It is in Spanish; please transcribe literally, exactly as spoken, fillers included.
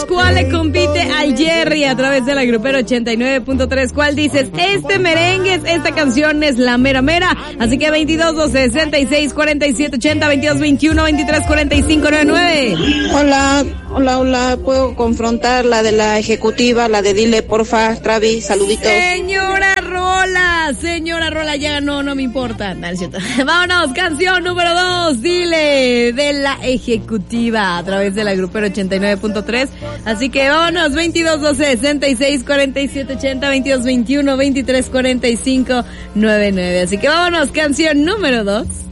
¿Cuál le compite al Jerry a través de la grupera ochenta y nueve punto tres? ¿Cuál dices? Este merengue, esta canción es la mera mera. Así que veintidós, doce, sesenta y seis, cuarenta y siete, ochenta, veintidós, veintiuno, veintitrés, cuarenta y cinco, noventa y nueve. Hola, hola, hola. ¿Puedo confrontar la de la ejecutiva, la de Dile Porfa, Travis? Saluditos. Señora Rola, señora Rola, ya ganó, no me importa. No, es cierto. Vámonos, canción número dos, Dile, de la ejecutiva a través de la grupera ochenta y nueve punto tres. Así que vámonos, veintidós, doce, sesenta y seis, cuarenta y siete, ochenta, veintidós, veintiuno, veintitrés, cuarenta y cinco, noventa y nueve. Así que vámonos, canción número dos.